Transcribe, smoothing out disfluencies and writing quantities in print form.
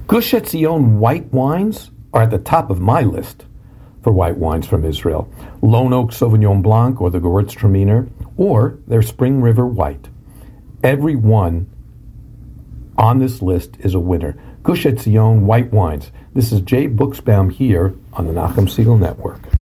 Gush Etzion white wines are at the top of my list for white wines from Israel. Lone Oak Sauvignon Blanc or the Gewürztraminer or their Spring River White. Every one on this list is a winner. Gush Etzion white wines. This is Jay Buchsbaum here on the Nachum Segal Network.